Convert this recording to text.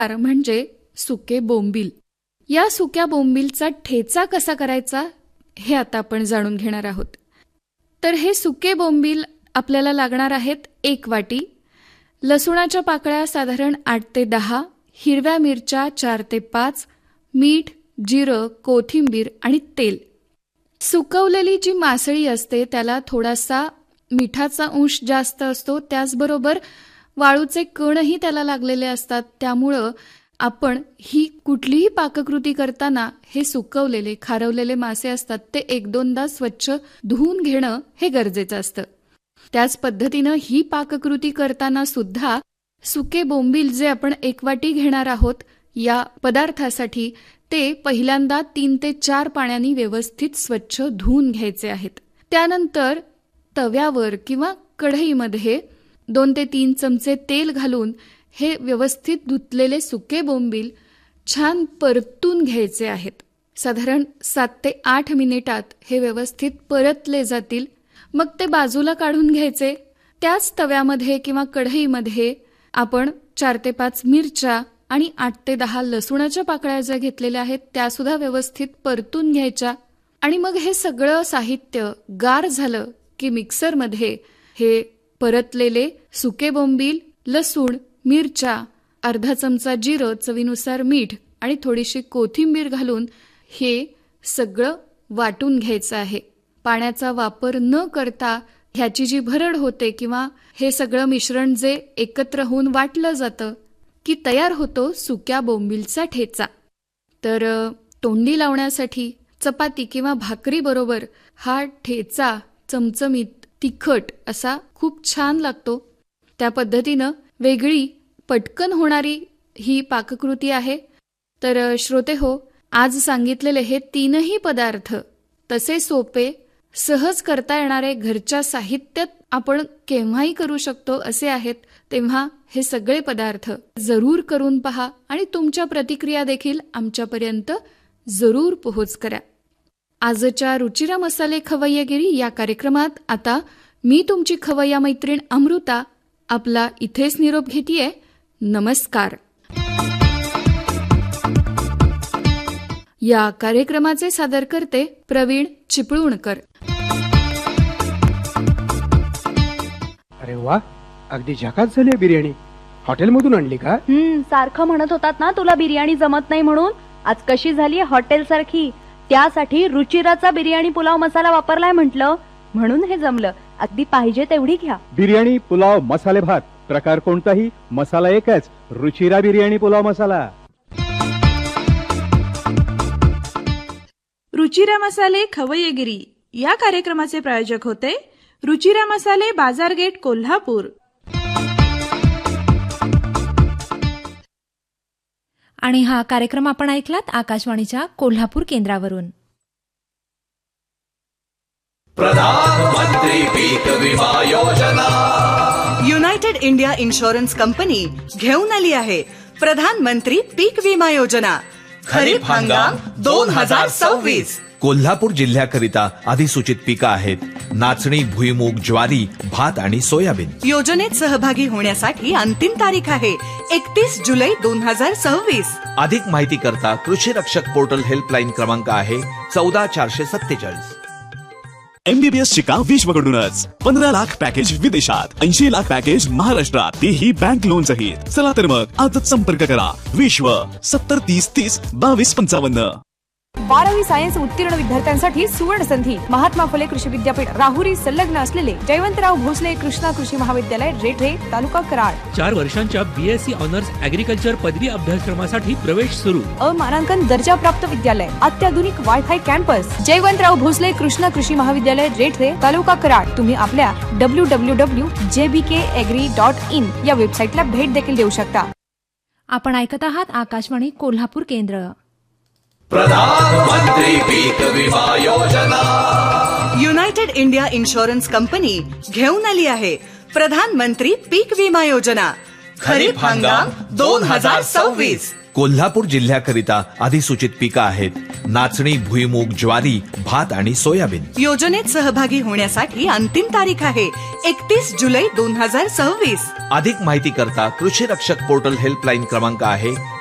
म्हणजे सुके बोंबील. या सुक्या बोंबीलचा ठेचा कसा करायचा हे आता आपण जाणून घेणार आहोत. तर हे सुके बोंबील आपल्याला लागणार आहेत 1 वाटी, लसूणाच्या पाकळ्या साधारण 8 ते 10, हिरव्या मिरच्या 4 ते 5, मीठ, जिरं, कोथिंबीर आणि तेल. सुकवलेली जी मासळी असते त्याला थोडासा मिठाचा अंश जास्त असतो, त्याचबरोबर वाळूचे कणही त्याला लागलेले असतात. त्यामुळं आपण ही कुठलीही पाककृती करताना हे सुकवलेले खारवलेले मासे असतात ते 1-2दा स्वच्छ धुवून घेणं हे गरजेचं असतं. त्याच पद्धतीनं ही पाककृती करताना सुद्धा सुके बोंबील जे आपण 1 वाटी घेणार आहोत या पदार्थासाठी ते पहिल्यांदा 3 ते 4 पाण्याने व्यवस्थित स्वच्छ धुवून घ्यायचे आहेत. त्यानंतर तव्यावर किंवा कढईमध्ये 2 ते 3 चमचे तेल घालून हे व्यवस्थित धुतलेले सुके बोंबील छान परतून घ्यायचे आहेत. साधारण 7 ते 8 मिनिटात हे व्यवस्थित परतले जातील. मग ते बाजूला काढून घ्यायचे. त्याच तव्यामध्ये किंवा कढईमध्ये आपण 4 ते 5 मिरच्या आणि 8 ते 10 लसूणाच्या पाकळ्या ज्या घेतलेल्या आहेत त्यासुद्धा व्यवस्थित परतून घ्यायच्या. आणि मग हे सगळं साहित्य गार झालं की मिक्सरमध्ये हे परतलेले सुके बोंबील, लसूण, मिरच्या, अर्धा चमचा जिरं, चवीनुसार मीठ आणि थोडीशी कोथिंबीर घालून हे सगळं वाटून घ्यायचं आहे. पाण्याचा वापर न करता ह्याची जी भरड होते किंवा हे सगळं मिश्रण जे एकत्र होऊन वाटलं जातं की तयार होतो सुक्या बोंबीलचा ठेचा. तर तोंडी लावण्यासाठी चपाती किंवा भाकरी बरोबर हा ठेचा चमचमीत तिखट असा खूप छान लागतो. त्या पद्धतीनं वेगळी पटकन होणारी ही पाककृती आहे. तर श्रोते हो, आज सांगितलेले हे 3ही पदार्थ तसे सोपे, सहज करता येणारे, घरच्या साहित्यात आपण केव्हाही करू शकतो असे आहेत. तेव्हा हे सगळे पदार्थ जरूर करून पहा आणि तुमच्या प्रतिक्रिया देखील आमच्यापर्यंत जरूर पोहोच करा. आजच्या रुचिरा मसाले खवय्यागिरी या कार्यक्रमात आता मी तुमची खवय्या मैत्रीण अमृता आपला इथेच निरोप घेतीये. नमस्कार. या कार्यक्रमाचे सादर करते प्रवीण चिपळूणकर. अरे वा, अगदी झकास झाली बिर्याणी. हॉटेलमधून आणली का? सारखं म्हणत होतात ना तुला बिर्याणी जमत नाही म्हणून. आज कशी झाली हॉटेल सारखी. त्यासाठी रुचिराचा बिर्याणी पुलाव मसाला वापरलाय म्हटलं, म्हणून हे जमलं. अगदी पाहिजे तेवढी घ्या. बिर्याणी, पुलाव, मसाले भात, प्रकार कोणताही, मसाला एकच. रुचिरा बिर्याणी पुलाव मसाला. रुचिरा मसाले खवय्यगिरी या कार्यक्रमाचे प्रायोजक होते रुचिरा मसाले, बाजार गेट, कोल्हापूर. आणि हा कार्यक्रम आपण ऐकलात आकाशवाणीच्या कोल्हापूर केंद्रावरून. प्रधानमंत्री पीक विमा योजना. युनायटेड इंडिया इन्शुरन्स कंपनी घेऊन आली आहे प्रधानमंत्री पीक विमा योजना. खरीप हंगाम 2026. कोल्हापूर जिल्ह्याकरिता अधिसूचित पिकं आहेत नाचणी, भुईमूग, ज्वारी, भात आणि सोयाबीन. योजनेत सहभागी होण्यासाठी अंतिम तारीख आहे 31 जुलै 2026. अधिक माहिती करता कृषी रक्षक पोर्टल हेल्पलाईन क्रमांक आहे 14447. MBBS शिका विश्वकडूनच. 15 लाख पॅकेज विदेशात, 80 लाख पॅकेज महाराष्ट्रात, तेही बँक लोन सहित. चला तर मग आजच संपर्क करा. विश्व 7030302255. 12वी सायन्स उत्तीर्ण विद्यार्थ्यांसाठी सुवर्ण संधी. महात्मा फुले कृषी विद्यापीठ राहुरी संलग्न असलेले जयवंतराव भोसले कृष्णा कृषी महाविद्यालय, रेठरे, तालुका कराड. 4 वर्षांच्या BSc ऑनर्स ऍग्रिकल्चर पदवी अभ्यासक्रमासाठी प्रवेश सुरू. अमानांकन दर्जा प्राप्त विद्यालय, अत्याधुनिक वायफाय कॅम्पस. जयवंतराव भोसले कृष्णा कृषी महाविद्यालय, रेठरे, तालुका कराड. तुम्ही आपल्या www.jbkagri.in या वेबसाईटला भेट देखील देऊ शकता. आपण ऐकत आहात आकाशवाणी कोल्हापूर केंद्र. प्रधानमंत्री पीक विमा योजना. युनायटेड इंडिया इन्शुरन्स कंपनी घेऊन आली आहे प्रधानमंत्री पीक विमा योजना. खरीप हंगाम 2026. कोल्हापूर जिल्ह्याकरिता अधिसूचित पिकं आहेत नाचणी, भुईमूग, ज्वारी, भात आणि सोयाबीन. योजनेत सहभागी होण्यासाठी अंतिम तारीख आहे 31 जुलै 2026. अधिक माहिती करता कृषी रक्षक पोर्टल हेल्पलाईन क्रमांक आहे